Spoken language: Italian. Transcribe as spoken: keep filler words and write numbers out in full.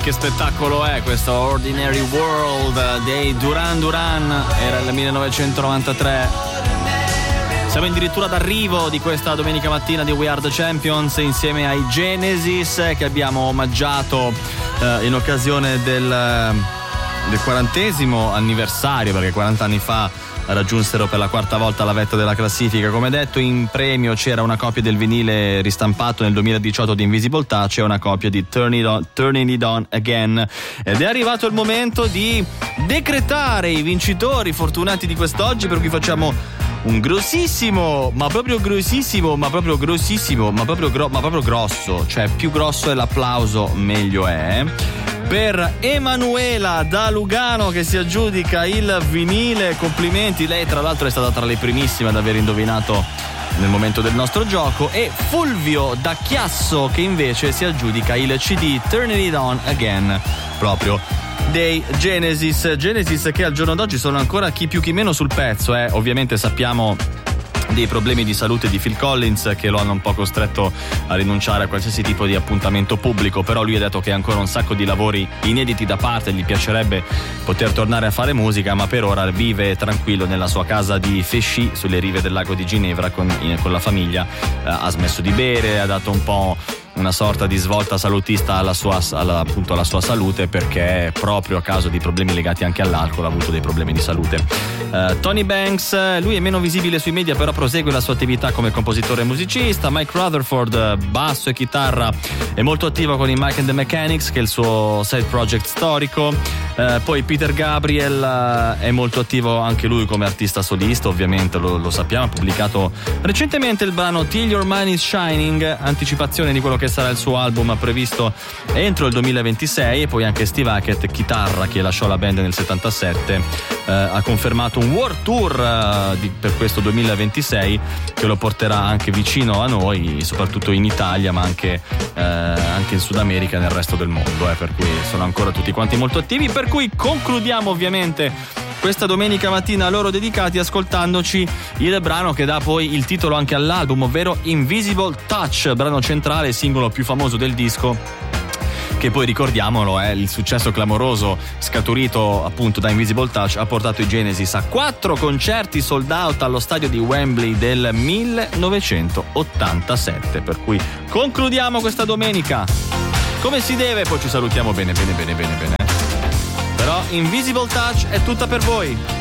che spettacolo è questo Ordinary World dei Duran Duran, era il millenovecentonovantatré. Siamo addirittura d'arrivo di questa domenica mattina di We Are The Champions insieme ai Genesis, che abbiamo omaggiato eh, in occasione del, del quarantesimo anniversario, perché quaranta anni fa raggiunsero per la quarta volta la vetta della classifica. Come detto, in premio c'era una copia del vinile ristampato nel duemiladiciotto di Invisible Touch e una copia di Turn It On, Turning It On Again, ed è arrivato il momento di decretare i vincitori fortunati di quest'oggi, per cui facciamo un grossissimo, ma proprio grossissimo, ma proprio grossissimo, ma proprio, gro- ma proprio grosso, cioè più grosso è l'applauso meglio è, per Emanuela da Lugano, che si aggiudica il vinile. Complimenti, lei tra l'altro è stata tra le primissime ad aver indovinato nel momento del nostro gioco, e Fulvio da Chiasso, che invece si aggiudica il C D Turn It On Again, proprio dei Genesis. Genesis che al giorno d'oggi sono ancora chi più chi meno sul pezzo, eh. Ovviamente sappiamo dei problemi di salute di Phil Collins che lo hanno un po' costretto a rinunciare a qualsiasi tipo di appuntamento pubblico, però lui ha detto che ha ancora un sacco di lavori inediti da parte, gli piacerebbe poter tornare a fare musica, ma per ora vive tranquillo nella sua casa di Féchy sulle rive del lago di Ginevra con, con la famiglia. Eh, ha smesso di bere, ha dato un po' una sorta di svolta salutista alla sua, alla, appunto alla sua salute, perché proprio a causa di problemi legati anche all'alcol ha avuto dei problemi di salute. uh, Tony Banks, lui è meno visibile sui media, però prosegue la sua attività come compositore e musicista. Mike Rutherford, basso e chitarra, è molto attivo con i Mike and the Mechanics, che è il suo side project storico. uh, poi Peter Gabriel uh, è molto attivo anche lui come artista solista, ovviamente lo, lo sappiamo, ha pubblicato recentemente il brano Till Your Mind Is Shining, anticipazione di quello che sarà il suo album previsto entro il duemilaventisei. E poi anche Steve Hackett, chitarra, che lasciò la band nel settantasette, eh, ha confermato un world tour eh, di, per questo duemilaventisei, che lo porterà anche vicino a noi, soprattutto in Italia, ma anche, eh, anche in Sud America e nel resto del mondo, eh, per cui sono ancora tutti quanti molto attivi, per cui concludiamo ovviamente questa domenica mattina a loro dedicati ascoltandoci il brano che dà poi il titolo anche all'album, ovvero Invisible Touch, brano centrale, singolo più famoso del disco, che poi ricordiamolo è il successo clamoroso scaturito appunto da Invisible Touch, ha portato i Genesis a quattro concerti sold out allo stadio di Wembley del millenovecentottantasette, per cui concludiamo questa domenica come si deve, poi ci salutiamo bene bene bene bene bene. Però Invisible Touch è tutta per voi.